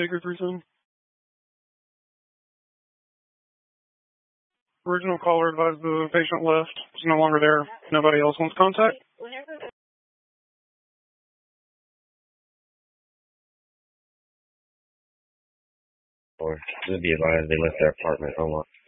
Baker 37. Original caller advised the patient left. He's no longer there. Nobody else wants contact. Or to be advised, they left their apartment unlocked.